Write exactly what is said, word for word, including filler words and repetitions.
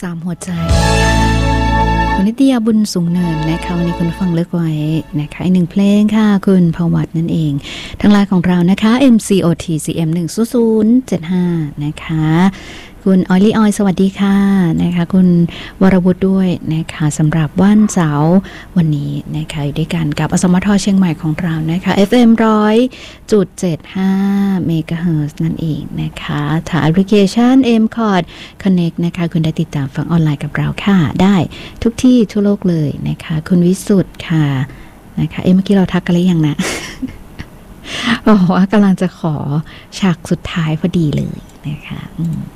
สามหัวใจคุณนิตยาบุญสูงเนินนะคะวันนี้คุณฟังเลือกไว้นะคะอีกหนึ่งเพลงค่ะคุณภวัตนั่นเองทางไลน์ของเรานะคะ เอ็ม ซี โอ ที ซี เอ็ม หนึ่ง ศูนย์ ศูนย์ เจ็ด ห้านะคะคุณออยลี่ออยสวัสดีค่ะนะคะคุณวรวุฒิด้วยนะคะสำหรับวันเสาร์วันนี้นะคะอยู่ด้วยกันกับอสมทเชียงใหม่ของเรานะคะ เอฟ เอ็ม หนึ่งร้อยจุดเจ็ดห้า เมกะเฮิรตซ์นั่นเองนะคะทางแอปพลิเคชัน เอ็ม คอร์ด Connect นะคะคุณได้ติดตามฟังออนไลน์กับเราค่ะได้ทุกที่ทั่วโลกเลยนะคะคุณวิสุทธ์ค่ะนะคะเอ๊ะเมื่อกี้เราทักกันหรือยังนะ บอกว่ากำลังจะขอฉากสุดท้ายพอดีเลยนะคะ